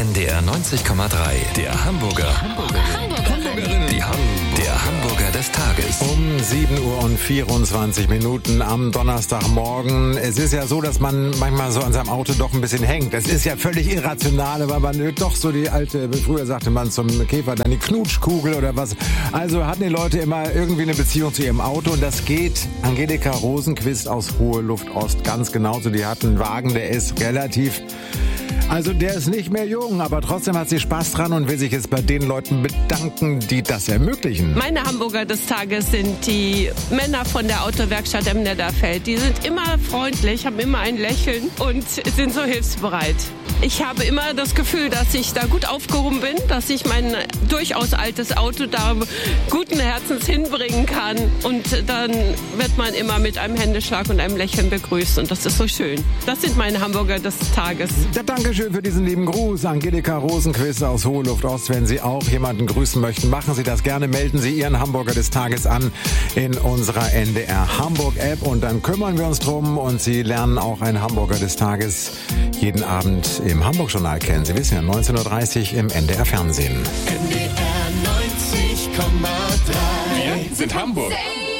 NDR 90,3. Der Hamburger. Der Hamburger des Tages. Um 7:24 Uhr am Donnerstagmorgen. Es ist ja so, dass man manchmal so an seinem Auto doch ein bisschen hängt. Das ist ja völlig irrational, aber man doch so die alte, früher sagte man zum Käfer dann die Knutschkugel oder was. Also hatten die Leute immer irgendwie eine Beziehung zu ihrem Auto und das geht Angelika Rosenquist aus Hohe Luft Ost ganz genauso. Die hat einen Wagen, der ist relativ... Also der ist nicht mehr jung, aber trotzdem hat sie Spaß dran und will sich jetzt bei den Leuten bedanken, die das ermöglichen. Meine Hamburger des Tages sind die Männer von der Autowerkstatt im Netterfeld. Die sind immer freundlich, haben immer ein Lächeln und sind so hilfsbereit. Ich habe immer das Gefühl, dass ich da gut aufgehoben bin, dass ich mein durchaus altes Auto da guten Herzens hinbringen kann. Und dann wird man immer mit einem Händeschlag und einem Lächeln begrüßt und das ist so schön. Das sind meine Hamburger des Tages. Ja, Dankeschön für diesen lieben Gruß, Angelika Rosenquist aus Hohe Luft Ost. Wenn Sie auch jemanden grüßen möchten, machen Sie das gerne. Melden Sie Ihren Hamburger des Tages an in unserer NDR Hamburg App und dann kümmern wir uns drum und Sie lernen auch einen Hamburger des Tages jeden Abend im Hamburg-Journal kennen. Sie wissen ja, 19:30 Uhr im NDR Fernsehen. NDR 90,3. Wir sind Hamburg.